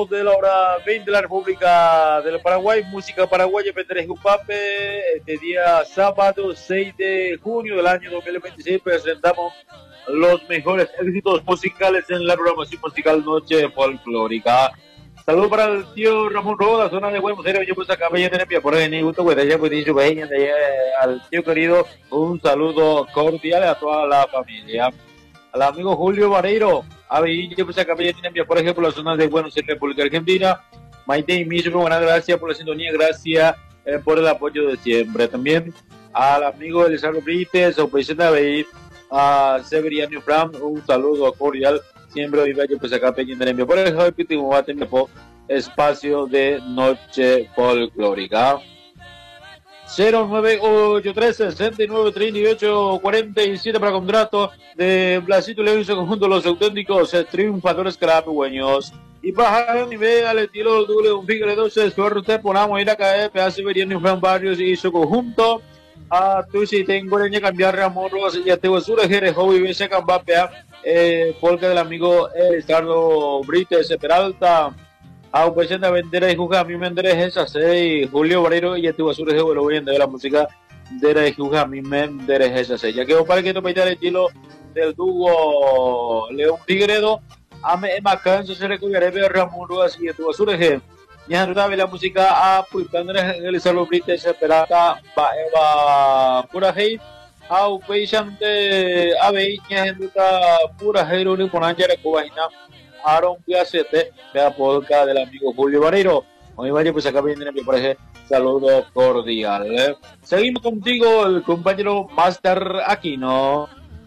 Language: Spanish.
minutos de la hora 20 de la República del Paraguay. Música paraguaya, Peter Jupape. Este día sábado 6 de junio del año 2026 presentamos los mejores éxitos musicales en la programación musical Noche Folclórica. Saludos para el tío Ramón Roda, zona de Buenos Aires. Yo pues acá me llené por ahí, ni gusto, pues allá pues dicho, al tío querido, un saludo cordial a toda la familia. Al amigo Julio Vareiro, a ver, yo pues acá me llené por ejemplo, la zona de Buenos Aires, República Argentina. Maite y Mismo, buenas gracias por la sintonía, gracias por el apoyo de siempre. También al amigo Elizardo Brites, a Severiano Fram, un saludo cordial. Siempre vive yo pues acá pendiente de por el espacio de Noche Folclórica. 0983 69 38 47 para contrato de Blasito León y su conjunto los auténticos triunfadores carapeños. Y bajar el nivel al estilo doble un figure 12 suerte ponamos ir a caer pedazo Veriano y Fran Barrios y su conjunto. A tu si tengo que cambiar Ramón Rojas y a te basura Jerez Hobby Vese Cambapea polka del amigo Ricardo Brites Peralta a un presente vender y jugar a mi Méndez esa seis Julio Barrero y a tu basura Jerez lo voy a entender la música de jugar a mi Méndez esa seis ya que para que no peitar el estilo del dúo León Figueredo a me macanzo se recuperaré Ramón Rojas y a tu basura Jerez. Ya no la música a Pulpandre Elizardo Brites Peralta va pura hate au peishante aveiña henduta pura hero ni ponancha de cobaina Aaron Piacete de polka del amigo Julio Vareiro. Hoy vaya pues acá viene me parece saludo cordial. Seguimos contigo el compañero Master Aquino.